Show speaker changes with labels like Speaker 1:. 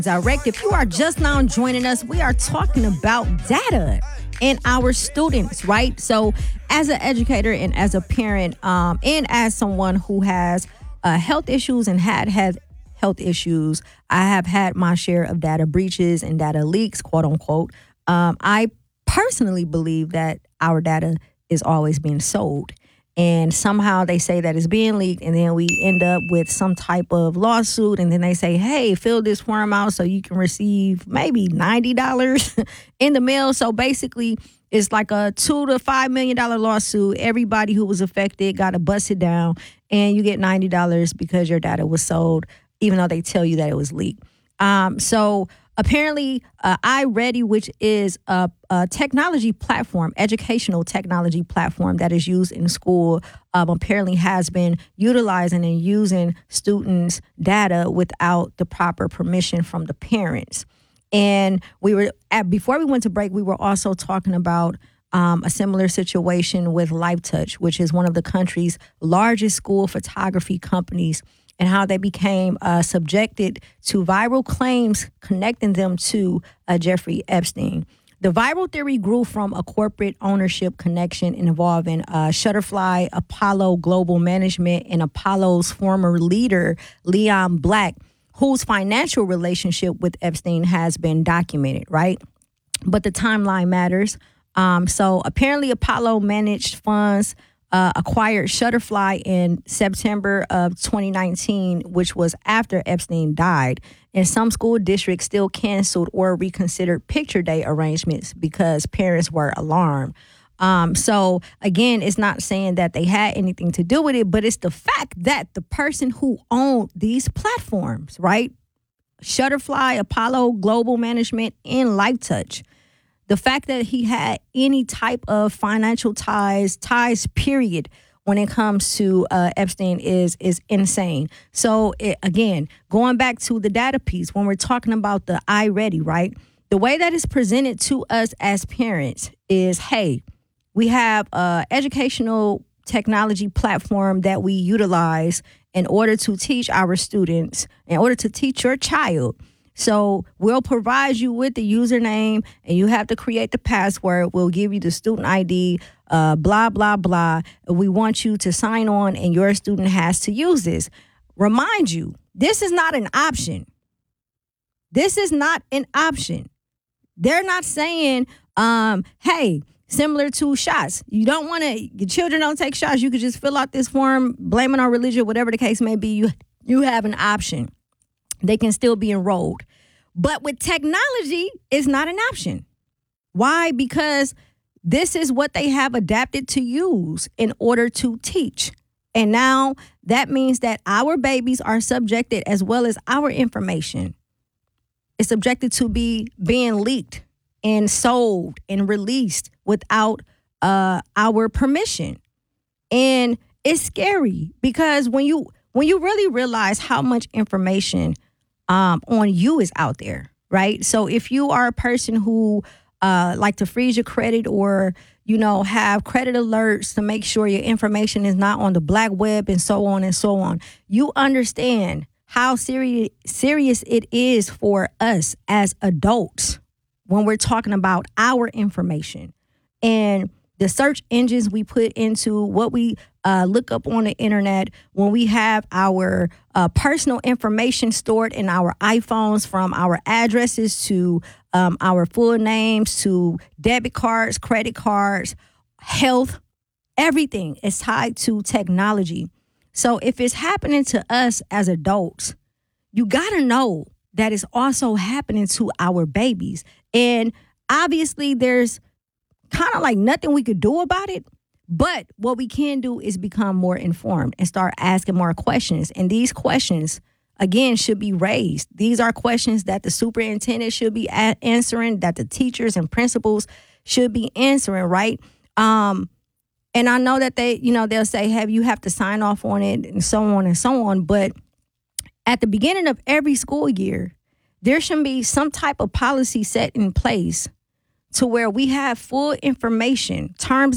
Speaker 1: Direct. If you are just now joining us, we are talking about data and our students, right? So, as an educator and as a parent, and as someone who has health issues and had health issues, I have had my share of data breaches and data leaks, quote unquote. I personally believe that our data is always being sold. And somehow they say that it's being leaked, and then we end up with some type of lawsuit, and then they say, hey, fill this form out so you can receive maybe $90 in the mail. So basically, it's like a $2 to $5 million lawsuit. Everybody who was affected got to bust it down, and you get $90 because your data was sold, even though they tell you that it was leaked. So apparently, iReady, which is a technology platform, educational technology platform that is used in school, apparently has been utilizing and using students' data without the proper permission from the parents. And before we went to break, we were also talking about a similar situation with LifeTouch, which is one of the country's largest school photography companies, and how they became subjected to viral claims connecting them to Jeffrey Epstein. The viral theory grew from a corporate ownership connection involving Shutterfly, Apollo Global Management, and Apollo's former leader, Leon Black, whose financial relationship with Epstein has been documented, right? But the timeline matters. So apparently Apollo managed funds acquired Shutterfly in September of 2019, which was after Epstein died. And some school districts still canceled or reconsidered picture day arrangements because parents were alarmed. So again, it's not saying that they had anything to do with it, but it's the fact that the person who owned these platforms, right? Shutterfly, Apollo Global Management, and LifeTouch, the fact that he had any type of financial ties period, when it comes to Epstein is insane. So again, going back to the data piece, when we're talking about the iReady, right? The way that is presented to us as parents is, hey, we have an educational technology platform that we utilize in order to teach our students, in order to teach your child. So we'll provide you with the username, and you have to create the password. We'll give you the student ID, blah, blah, blah. We want you to sign on, and your student has to use this. Remind you, this is not an option. This is not an option. They're not saying, hey, similar to shots. You don't want to, your children don't take shots. You could just fill out this form, blame it on religion, whatever the case may be. You have an option. They can still be enrolled. But with technology, it's not an option. Why? Because this is what they have adapted to use in order to teach. And now that means that our babies are subjected, as well as our information is subjected to being leaked and sold and released without our permission. And it's scary because when you really realize how much information on you is out there, right? So if you are a person who like to freeze your credit, or, have credit alerts to make sure your information is not on the black web and so on, you understand how serious it is for us as adults when we're talking about our information and the search engines we put into what we look up on the internet, when we have our personal information stored in our iPhones, from our addresses to our full names to debit cards, credit cards, health, everything is tied to technology. So if it's happening to us as adults, you got to know that it's also happening to our babies. And obviously there's kind of like nothing we could do about it. But what we can do is become more informed and start asking more questions. And these questions, again, should be raised. These are questions that the superintendent should be answering, that the teachers and principals should be answering, right? And I know that they'll say, you have to sign off on it and so on and so on. But at the beginning of every school year, there should be some type of policy set in place to where we have full information, terms